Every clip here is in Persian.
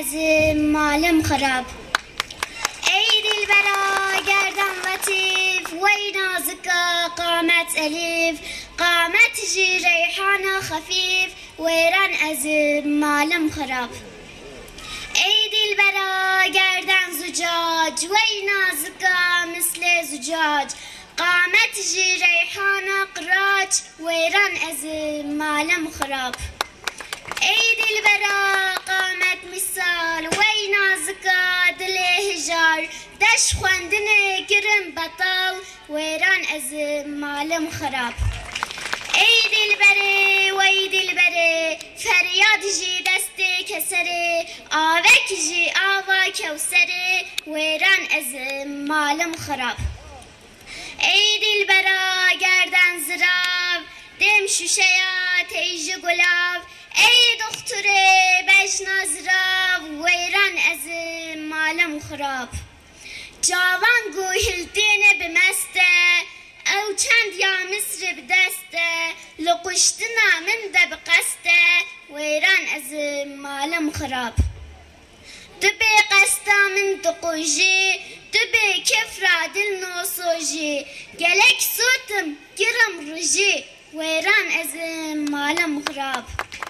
از مالم خراب. ای دلبرا گردن لطیف وی نازکا قامت الیف، قامت جی ریحان خفیف ویران از مالم خراب. ای دلبرا گردن زجاج وی نازکا مثل زجاج، قامت جی ریحان قراج ویران از مالم خراب. ای دلبرا قامت مثال وی نازکا دل هجار، دش خواندن گرم بطال ویران از مالم خراب. ای دلبره وی دلبره فریاد جی دست کسره، آوک جی آوا کوسره ویران از مالم خراب. ای دلبرا گردن زراو دم شوشیا تیج گلاو، ای دختر بجنا زراو ویران از مالم خراب. جوان گوهلتین بمسته او چند یا مصر بدسته، لقشتنا من ده بقسته ویران از مالم خراب. دبی قستا من دقوجی دبی کفرا دل نوسوجی، گلک سوتم گرم رجی ویران از مالم خراب.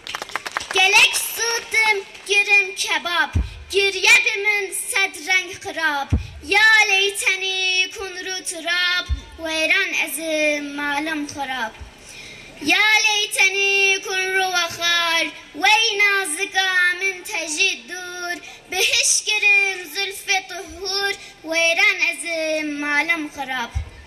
گلک سوتم گرم کباب، گریه من صد رنگ خراب، یا لیتنی کن رو تراب ویران از مالم خراب. یا لیتنی کن رو وخار وی نازکا من تجید دور، بهش گرم زلف طهور ویران از مالم خراب.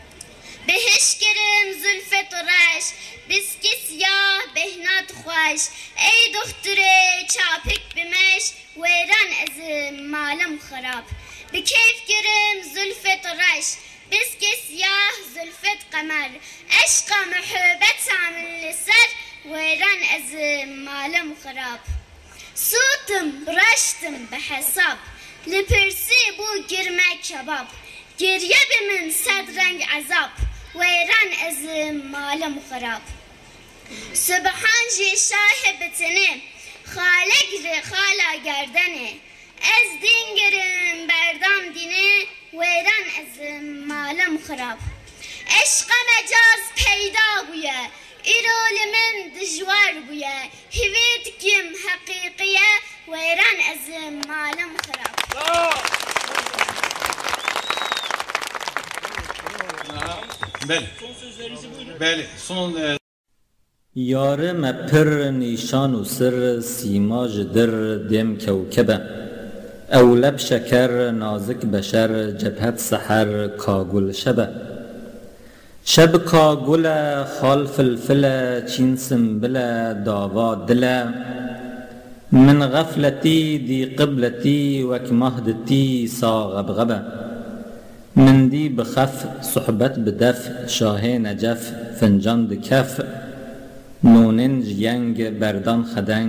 بهش گرم زلف طرش بسکی سیاه بهنات خوش، ای دختر چاپک بمش ویران از مالم خراب. بکیف گرم زلف طرش بسکی سیاه زلفت قمر، عشق محبت عامل لسر ویران از مالم خراب. صوتم برشتم بحساب لپرسی بو گرمه کباب، گریه بمن صد رنگ عذاب ویران از مالم خراب. سبحان جی شاه بتنه خالق ر خالا گردنه، از دین گرم بردام دینه ویران از مالم خراب. عشق مجاز پیدا بویه ایرول من دجوار بویه، هویت کم حقیقیه ویران از مالم خراب. بله son یاره مپر نیشان و سر سیماج در دم کوکبه، او لب شکر نازک بشر جبهت سحر کاگل شبه. شب کاگل خال فلفل چین سنبل داوا دل، من غفلتی دی قبلتی وک مهدتی سا غبغبه. من دی بخف صحبت بدف شاه نجف فنجان دکف، نوننج ینگ بردان خدنگ